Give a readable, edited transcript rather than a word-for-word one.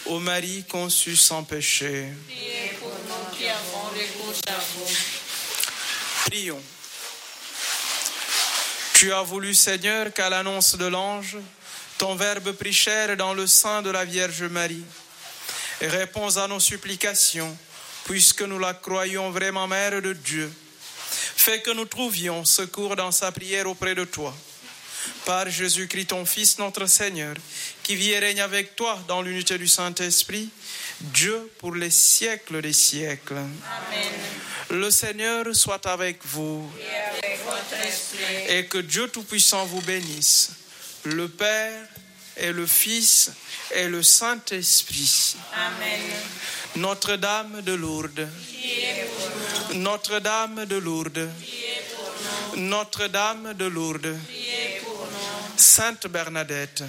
Ô Marie conçue sans péché. Priez pour nous qui avons recours à vous. Prions. Tu as voulu, Seigneur, qu'à l'annonce de l'ange, ton Verbe prit chair dans le sein de la Vierge Marie. Et réponds à nos supplications, puisque nous la croyons vraiment Mère de Dieu. Fais que nous trouvions secours dans sa prière auprès de toi. Par Jésus-Christ, ton Fils, notre Seigneur, qui vit et règne avec toi dans l'unité du Saint-Esprit, Dieu pour les siècles des siècles. Amen. Le Seigneur soit avec vous. Et avec votre esprit. Et que Dieu Tout-Puissant vous bénisse, le Père et le Fils et le Saint-Esprit. Amen. Notre-Dame de Lourdes. Priez pour nous. Notre-Dame de Lourdes. Priez pour nous. Notre-Dame de Lourdes. Priez pour nous. Sainte Bernadette,